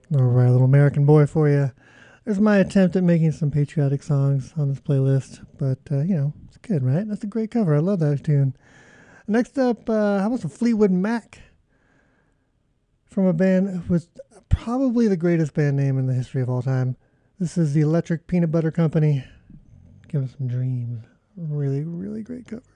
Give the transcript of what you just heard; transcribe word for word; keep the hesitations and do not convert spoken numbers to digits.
All right, little American boy for you. There's my attempt at making some patriotic songs on this playlist, but uh, you know, it's good, right? That's a great cover. I love that tune. Next up, uh, how about some Fleetwood Mac from a band who was probably the greatest band name in the history of all time. This is the Electric Peanut Butter Company. Give us some dreams. Really, really great cover.